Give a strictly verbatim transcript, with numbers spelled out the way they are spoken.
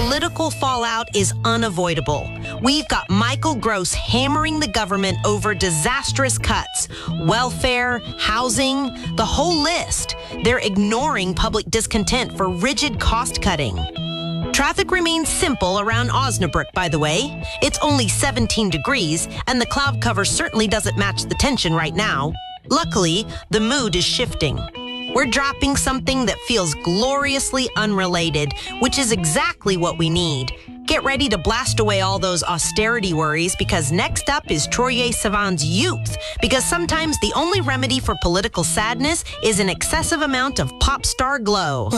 Political fallout is unavoidable. We've got Michael Gross hammering the government over disastrous cuts, welfare, housing, the whole list. They're ignoring public discontent for rigid cost cutting. Traffic remains simple around Osnabrück, by the way. It's only seventeen degrees, and the cloud cover certainly doesn't match the tension right now. Luckily, the mood is shifting. We're dropping something that feels gloriously unrelated, which is exactly what we need. Get ready to blast away all those austerity worries, because next up is Troye Sivan's Youth, because sometimes the only remedy for political sadness is an excessive amount of pop star glow.